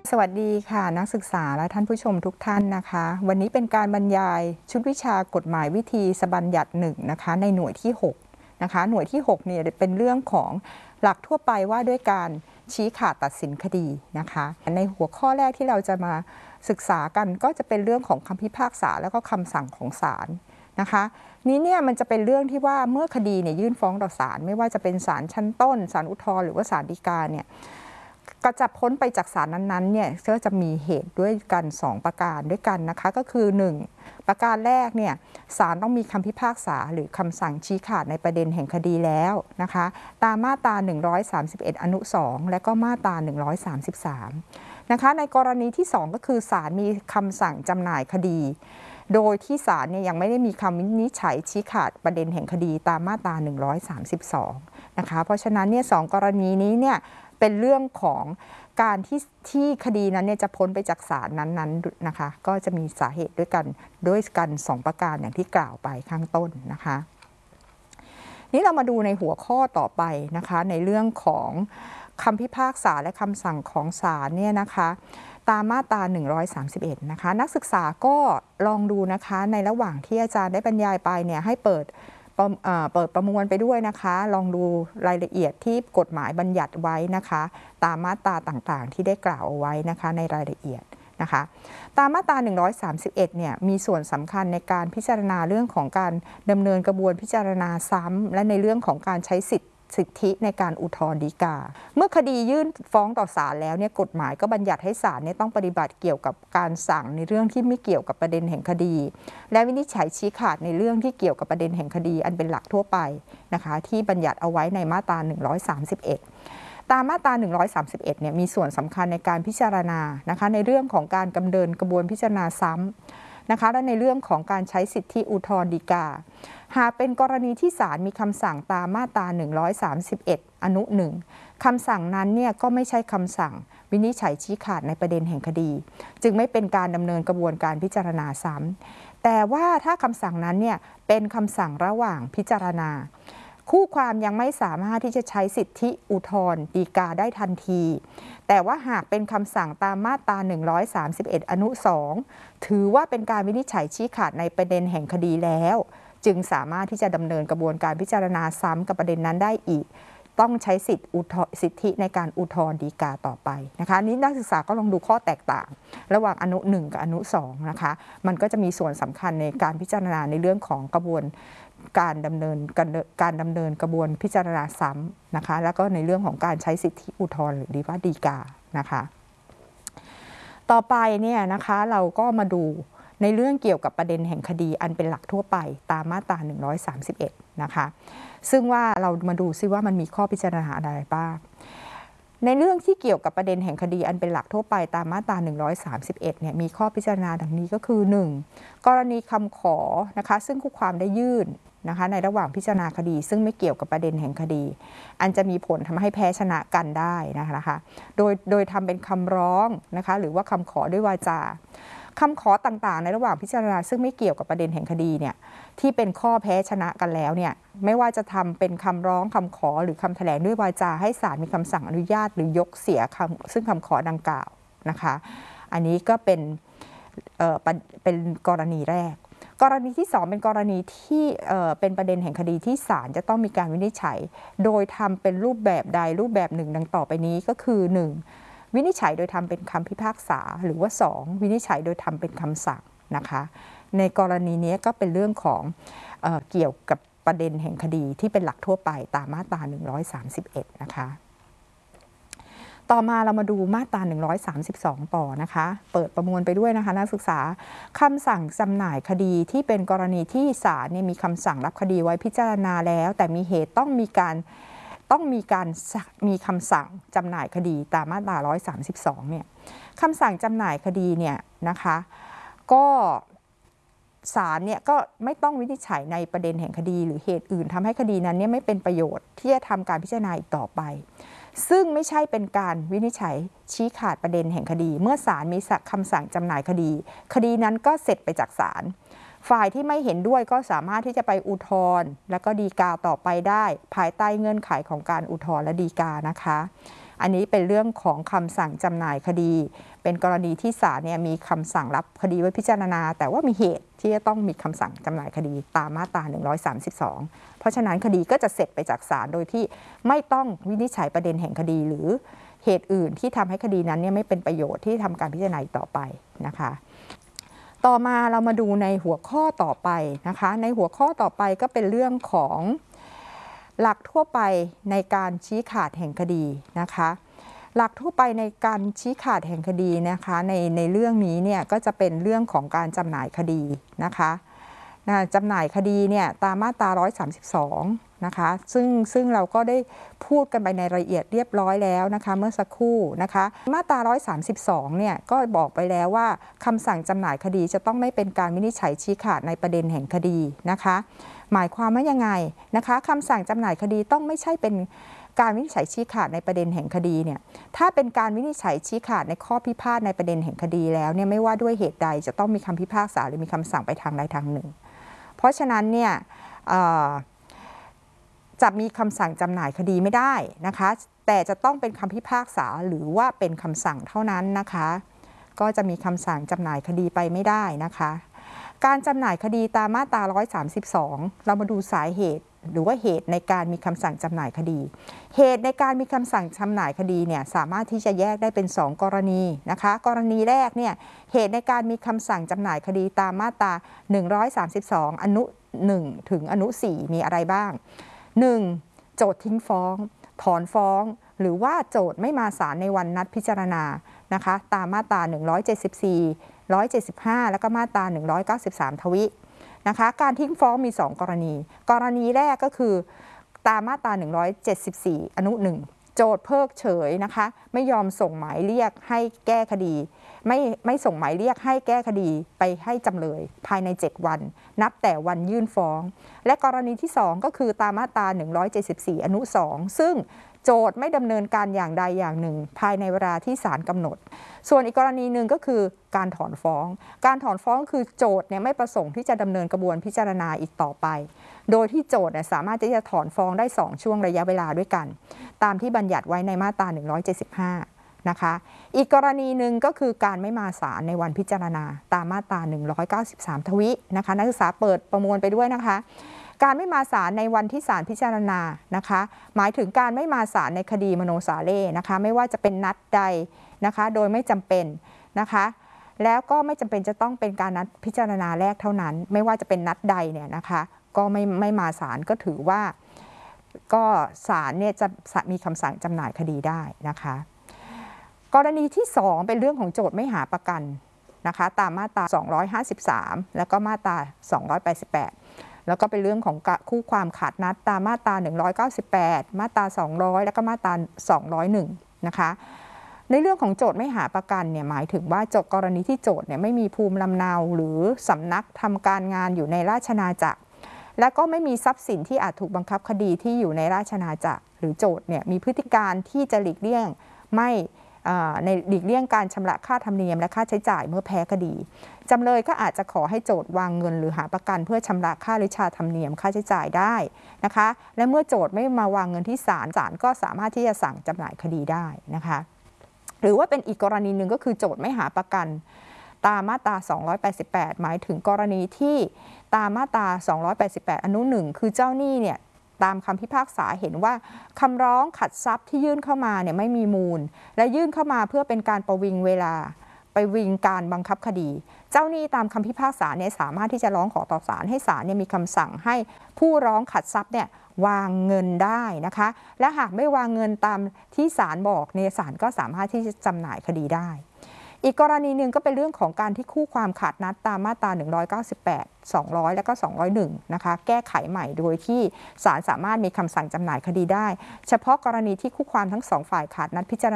สวัสดีค่ะนักศึกษาและท่านผู้ชมทุกท่านนะคะวันนี้เป็นการบรรยายชุดวิชากฎหมายวิธีบัญญัติ1นะคะในหน่วยที่6นะคะหน่วยที่6เนี่ยเป็นเรื่องของหลักทั่วไปว่าด้วยการชี้ขาดตัดสินคดีนะคะในหัวข้อแรกที่เราจะมาศึกษากันก็จะเป็นเรื่องของคำพิพากษาแล้วก็คำสั่งของศาลนะคะนี้เนี่ยมันจะเป็นเรื่องที่ว่าเมื่อคดีเนี่ยยื่นฟ้องต่อศาลไม่ว่าจะเป็นศาลชั้นต้นศาลอุทธรณ์หรือว่าศาลฎีกาเนี่ยก็จะพ้นไปจากศาลนั้นๆเนี่ยก็จะมีเหตุด้วยกัน2ประการด้วยกันนะคะก็คือ1ประการแรกเนี่ยศาลต้องมีคำพิพากษาหรือคำสั่งชี้ขาดในประเด็นแห่งคดีแล้วนะคะตามมาตรา131อนุ2และก็มาตรา133นะคะในกรณีที่2ก็คือศาลมีคำสั่งจำหน่ายคดีโดยที่ศาลเนี่ยยังไม่ได้มีคำวินิจฉัยชี้ขาดประเด็นแห่งคดีตามมาตรา132นะคะเพราะฉะนั้นเนี่ย2กรณีนี้เนี่ยเป็นเรื่องของการที่คดีนั้นเนี่ยจะพ้นไปจากศาลนั้นๆนะคะก็จะมีสาเหตุด้วยกัน2ประการอย่างที่กล่าวไปข้างต้นนะคะนี่เรามาดูในหัวข้อต่อไปนะคะในเรื่องของคำพิพากษาและคำสั่งของศาลเนี่ยนะคะตามมาตรา131นะคะนักศึกษาก็ลองดูนะคะในระหว่างที่อาจารย์ได้บรรยายไปเนี่ยให้เปิดประมวลไปด้วยนะคะลองดูรายละเอียดที่กฎหมายบัญญัติไว้นะคะตามมาตราต่างๆที่ได้กล่าวเอาไว้นะคะในรายละเอียดนะคะตามมาตรา131เนี่ยมีส่วนสำคัญในการพิจารณาเรื่องของการดำเนินกระบวนพิจารณาซ้ำและในเรื่องของการใช้สิทธิในการอุทธรณ์ฎีกาเมื่อคดียื่นฟ้องต่อศาลแล้วเนี่ยกฎหมายก็บัญญัติให้ศาลเนี่ยต้องปฏิบัติเกี่ยวกับการสั่งในเรื่องที่ไม่เกี่ยวกับประเด็นแห่งคดีและวินิจฉัยชี้ขาดในเรื่องที่เกี่ยวกับประเด็นแห่งคดีอันเป็นหลักทั่วไปนะคะที่บัญญัติเอาไว้ในมาตรา131ตามมาตรา131เนี่ยมีส่วนสำคัญในการพิจารณานะคะในเรื่องของการดำเนินกระบวนพิจารณาซ้ำนะคะและในเรื่องของการใช้สิทธิอุทธรณ์ฎีกาหากเป็นกรณีที่ศาลมีคำสั่งตามมาตรา131อนุ1คำสั่งนั้นเนี่ยก็ไม่ใช่คำสั่งวินิจฉัยชี้ขาดในประเด็นแห่งคดีจึงไม่เป็นการดำเนินกระบวนการพิจารณาซ้ำแต่ว่าถ้าคำสั่งนั้นเนี่ยเป็นคำสั่งระหว่างพิจารณาคู่ความยังไม่สามารถที่จะใช้สิทธิอุทธรณ์ฎีกาได้ทันทีแต่ว่าหากเป็นคำสั่งตามมาตรา131อนุ2ถือว่าเป็นการวินิจฉัยชี้ขาดในประเด็นแห่งคดีแล้วจึงสามารถที่จะดำเนินกระบวนการพิจารณาซ้ำกับประเด็นนั้นได้อีกต้องใช้สิทธิในการอุทธรณ์ฎีกาต่อไปนะคะนี้นักศึกษาก็ลองดูข้อแตกต่างระหว่างอนุ1กับอนุ2นะคะมันก็จะมีส่วนสำคัญในการพิจารณาในเรื่องของกระบวนการดำเนินกระบวนพิจารณาซ้ำนะคะแล้วก็ในเรื่องของการใช้สิทธิอุทธรณ์หรือว่าฎีกานะคะต่อไปเนี่ยนะคะเราก็มาดูในเรื่องเกี่ยวกับประเด็นแห่งคดีอันเป็นหลักทั่วไปตามมาตรา131นะคะซึ่งว่าเรามาดูซิว่ามันมีข้อพิจารณาอะไรบ้างในเรื่องที่เกี่ยวกับประเด็นแห่งคดีอันเป็นหลักทั่วไปตามมาตรา131เนี่ยมีข้อพิจารณาดังนี้ก็คือ 1. กรณีคำขอนะคะซึ่งคู่ความได้ยื่นนะคะในระหว่างพิจารณาคดีซึ่งไม่เกี่ยวกับประเด็นแห่งคดีอันจะมีผลทำให้แพ้ชนะกันได้นะคะโดยทำเป็นคำร้องนะคะหรือว่าคำขอด้วยวาจาคำขอต่างๆในระหว่างพิจารณาซึ่งไม่เกี่ยวกับประเด็นแห่งคดีเนี่ยที่เป็นข้อแพ้ชนะกันแล้วเนี่ยไม่ว่าจะทำเป็นคำร้องคำขอหรือคำแถลงด้วยวาจาให้ศาลมีคำสั่งอนุญาตหรือยกเสียซึ่งคำขอดังกล่าวนะคะอันนี้ก็เป็นกรณีแรกกรณีที่2เป็นกรณีที่เป็นประเด็นแห่งคดีที่ศาลจะต้องมีการวินิจฉัยโดยทำเป็นรูปแบบใดรูปแบบหนึ่งดังต่อไปนี้ก็คือ 1. วินิจฉัยโดยทำเป็นคำพิพากษาหรือว่า2วินิจฉัยโดยทำเป็นคำสั่งนะคะในกรณีนี้ก็เป็นเรื่องของเกี่ยวกับประเด็นแห่งคดีที่เป็นหลักทั่วไปตามมาตรา131นะคะต่อมาเรามาดูมาตรา132ต่อนะคะเปิดประมวลไปด้วยนะคะนักศึกษาคำสั่งจำหน่ายคดีที่เป็นกรณีที่ศาลมีคำสั่งรับคดีไว้พิจารณาแล้วแต่มีเหตุต้องมีคำสั่งจำหน่ายคดีตามมาตรา132เนี่ยคำสั่งจำหน่ายคดีเนี่ยนะคะก็ศาลเนี่ยก็ไม่ต้องวินิจฉัยในประเด็นแห่งคดีหรือเหตุอื่นทำให้คดีนั้นเนี่ยไม่เป็นประโยชน์ที่จะทำการพิจารณาอีกต่อไปซึ่งไม่ใช่เป็นการวินิจฉัยชี้ขาดประเด็นแห่งคดีเมื่อศาลมีคำสั่งจำหน่ายคดีนั้นก็เสร็จไปจากศาลฝ่ายที่ไม่เห็นด้วยก็สามารถที่จะไปอุทธรณ์และก็ฎีกาต่อไปได้ภายใต้เงื่อนไขของการอุทธรณ์และฎีกานะคะอันนี้เป็นเรื่องของคำสั่งจำหน่ายคดีเป็นกรณีที่ศาลเนี่ยมีคำสั่งรับคดีไว้พิจารณาแต่ว่ามีเหตุที่จะต้องมีคำสั่งจำหน่ายคดีตามมาตรา132เพราะฉะนั้นคดีก็จะเสร็จไปจากศาลโดยที่ไม่ต้องวินิจฉัยประเด็นแห่งคดีหรือเหตุอื่นที่ทำให้คดีนั้นเนี่ยไม่เป็นประโยชน์ที่ทำการพิจารณาต่อไปนะคะต่อมาเรามาดูในหัวข้อต่อไปนะคะในหัวข้อต่อไปก็เป็นเรื่องของหลักทั่วไปในการชี้ขาดแห่งคดีนะคะหลักทั่วไปในการชี้ขาดแห่งคดีนะคะในเรื่องนี้เนี่ยก็จะเป็นเรื่องของการจำหน่ายคดีนะคะจำหน่ายคดีเนี่ยตามมาตรา132นะคะซึ่งเราก็ได้พูดกันไปในรายละเอียดเรียบร้อยแล้วนะคะเมื่อสักครู่นะคะมาตรา132เนี่ยก็บอกไปแล้วว่าคำสั่งจำหน่ายคดีจะต้องไม่เป็นการวินิจฉัยชี้ขาดในประเด็นแห่งคดีนะคะหมายความว่ายังไงนะคะคำสั่งจำหน่ายคดีต้องไม่ใช่เป็นการวินิจฉัยชี้ขาดในประเด็นแห่งคดีเนี่ยถ้าเป็นการวินิจฉัยชี้ขาดในข้อพิพาทในประเด็นแห่งคดีแล้วเนี่ยไม่ว่าด้วยเหตุใดจะต้องมีคำพิพากษาหรือมีคำสั่งไปทางใดทางหนึ่งเพราะฉะนั้นเนี่ยจะมีคำสั่งจำหน่ายคดีไม่ได้นะคะแต่จะต้องเป็นคำพิพากษาหรือว่าเป็นคำสั่งเท่านั้นนะคะก็จะมีคำสั่งจำหน่ายคดีไปไม่ได้นะคะการจำหน่ายคดีตามมาตรา132เรามาดูสาเหตุหรือว่าเหตุในการมีคำสั่งจำหน่ายคดีเหตุในการมีคำสั่งจำหน่ายคดีเนี่ยสามารถที่จะแยกได้เป็น2กรณีนะคะกรณีแรกเนี่ยเหตุในการมีคำสั่งจำหน่ายคดีตามมาตรา132อนุ1ถึงอนุ4มีอะไรบ้าง 1. โจทก์ทิ้งฟ้องถอนฟ้องหรือว่าโจทก์ไม่มาศาลในวันนัดพิจารณานะคะตามมาตรา174 175แล้วก็มาตรา193ทวินะคะการทิ้งฟ้องมี2กรณีกรณีแรกก็คือตามมาตรา174อนุ1โจทก์เพิกเฉยนะคะไม่ยอมส่งหมายเรียกให้แก้คดีไม่ส่งหมายเรียกให้แก้คดีไปให้จำเลยภายใน7วันนับแต่วันยื่นฟ้องและกรณีที่2ก็คือตามมาตรา174อนุ2ซึ่งโจทก์ไม่ดำเนินการอย่างใดอย่างหนึ่งภายในเวลาที่ศาลกำหนดส่วนอีกกรณีหนึ่งก็คือการถอนฟ้องการถอนฟ้องคือโจทก์เนี่ยไม่ประสงค์ที่จะดำเนินกระบวนพิจารณาอีกต่อไปโดยที่โจทก์เนี่ยสามารถที่จะถอนฟ้องได้2ช่วงระยะเวลาด้วยกันตามที่บัญญัติไว้ในมาตรา175นะคะอีกกรณีหนึ่งก็คือการไม่มาศาลในวันพิจารณาตามมาตรา193ทวินะคะนักศึกษาเปิดประมวลไปด้วยนะคะการไม่มาศาลในวันที่ศาลพิจารณานะคะหมายถึงการไม่มาศาลในคดีมโนสาเร่นะคะไม่ว่าจะเป็นนัดใดนะคะโดยไม่จำเป็นนะคะแล้วก็ไม่จำเป็นจะต้องเป็นการนัดพิจารณาแรกเท่านั้นไม่ว่าจะเป็นนัดใดเนี่ยนะคะก็ไม่มาศาลก็ถือว่าก็ศาลเนี่ยจะมีคำสั่งจำหน่ายคดีได้นะคะกรณีที่2เป็นเรื่องของโจทก์ไม่หาประกันนะคะตามมาตรา253แล้วก็มาตรา288แล้วก็เป็นเรื่องของคู่ความขาดนัดตามมาตรา198มาตรา200แล้วก็มาตรา201นะคะในเรื่องของโจทก์ไม่หาประกันเนี่ยหมายถึงว่ากรณีที่โจทก์เนี่ยไม่มีภูมิลำเนาหรือสำนักทำการงานอยู่ในราชอาณาจักรและก็ไม่มีทรัพย์สินที่อาจถูกบังคับคดีที่อยู่ในราชอาณาจักรหรือโจทก์เนี่ยมีพฤติการที่จะหลีกเลี่ยงในหลีกเลี่ยงการชำระค่าธรรมเนียมและค่าใช้จ่ายเมื่อแพ้คดีจำเลยก็อาจจะขอให้โจทก์วางเงินหรือหาประกันเพื่อชำระค่าริชาธรรมเนียมค่าใช้จ่ายได้นะคะและเมื่อโจทก์ไม่มาวางเงินที่ศาลก็สามารถที่จะสั่งจำหน่ายคดีได้นะคะหรือว่าเป็นอีกกรณีหนึ่งก็คือโจทก์ไม่หาประกันตามมาตรา288หมายถึงกรณีที่ตามมาตรา288อนุ1คือเจ้าหนี้เนี่ยตามคำพิพากษาเห็นว่าคำร้องขัดทรัพย์ที่ยื่นเข้ามาเนี่ยไม่มีมูลและยื่นเข้ามาเพื่อเป็นการประวิงเวลาไปวิงการบังคับคดีเจ้าหนี้ตามคำพิพากษาเนี่ยสามารถที่จะร้องขอต่อศาลให้ศาลเนี่ยมีคำสั่งให้ผู้ร้องขัดทรัพย์เนี่ยวางเงินได้นะคะและหากไม่วางเงินตามที่ศาลบอกเนี่ยศาลก็สามารถที่จะจำหน่ายคดีได้อีกกรณีหนึ่งก็เป็นเรื่องของการที่คู่ความขาดนัดตามมาตรา198 200และก็201นะคะแก้ไขใหม่โดยที่ศาลสามารถมีคำสั่งจำหน่ายคดีได้เฉพาะกรณีที่คู่ความทั้ง2ฝ่ายขาดนัดพิจารณา